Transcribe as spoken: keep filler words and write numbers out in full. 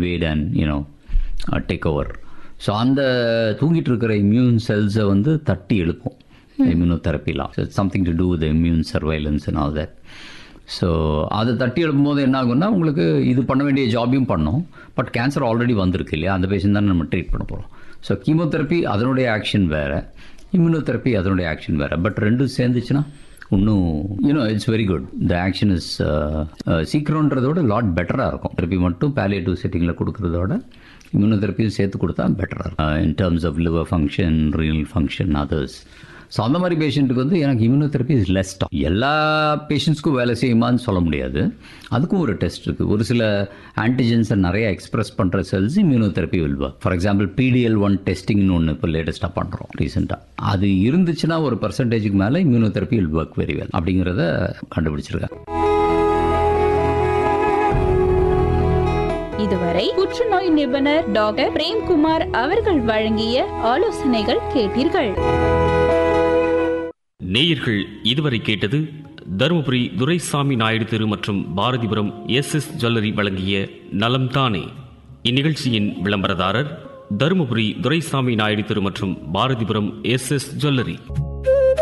Invade and you know take over. So அந்த தூங்கிட்டு இருக்கிற இம்யூன் செல்ஸை வந்து தட்டி எழுப்பும் இம்யூனோதெரப்பிலாம். Something to do with immune surveillance and all that. So அதை தட்டி எழுப்பும் போது என்ன ஆகும்னா உங்களுக்கு இது பண்ண வேண்டிய ஜாபையும் பண்ணோம். பட் கேன்சர் ஆல்ரெடி வந்திருக்கு இல்லையா, அந்த பேஷண்ட் தான் நம்ம ட்ரீட் பண்ண போகிறோம். ஸோ கீமோதெரப்பி அதனுடைய ஆக்ஷன் வேறு, இம்யூனோதெரப்பி அதனுடைய ஆக்ஷன் வேறு. பட் ரெண்டும் சேர்ந்துச்சுன்னா இன்னும் you know it's very good. The action is சீக்கிரன்றதோட lot பெட்டராக இருக்கும். தெரப்பி மட்டும் பேலியேட்டிவ் செட்டிங்கில் கொடுக்குறதோட இம்யூனோதெரப்பியும் சேர்த்து கொடுத்தா பெட்டராக இருக்கும் in terms of liver function, renal function, others. So அந்த மாதிரி பேஷண்ட்டுக்கு வந்து எனக்கு இம்யூனோதெரப்பி இஸ் லெஸ் டாப். எல்லா பேஷண்ட்ஸ்க்கும் வேலை செய்யுமான்னு சொல்ல முடியாது. அதுக்கும் ஒரு டெஸ்ட் இருக்குது. ஒரு சில ஆன்டிஜென்ஸை நிறைய எக்ஸ்பிரஸ் பண்ணுற cells immunotherapy will work. For example PDL one டெஸ்டிங்னு ஒன்று இப்போ லேட்டஸ்ட்டாக பண்ணுறோம் ரீசெண்டாக. அது இருந்துச்சுன்னா ஒரு பர்சன்டேஜுக்கு மேலே immunotherapy will work very well அப்படிங்கிறத கண்டுபிடிச்சிருக்காங்க. இதுவரை புற்றுநோய் நிபுணர் டாக்டர் பிரேம்குமார் அவர்கள் வழங்கிய ஆலோசனைகள் கேட்டீர்கள். நேயர்கள் இதுவரை கேட்டது தருமபுரி துரைசாமி நாயுடு தெரு மற்றும் பாரதிபுரம் எஸ் எஸ் ஜுவல்லரி வழங்கிய நலம் தானே. இந்நிகழ்ச்சியின் விளம்பரதாரர் தருமபுரி துரைசாமி நாயுடு தெரு மற்றும் பாரதிபுரம் எஸ் எஸ் ஜுவல்லரி.